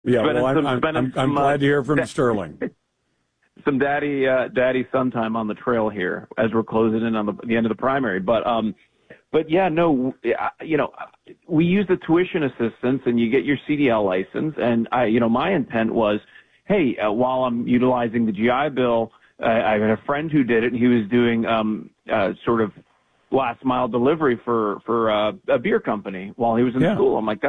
Yeah, well, I'm glad to hear from Sterling. Some daddy son time on the trail here as we're closing in on the end of the primary. But yeah, no, we use the tuition assistance, and you get your CDL license. And my intent was, hey, while I'm utilizing the GI Bill, I had a friend who did it, and he was doing sort of last mile delivery for a beer company while he was in school. I'm like,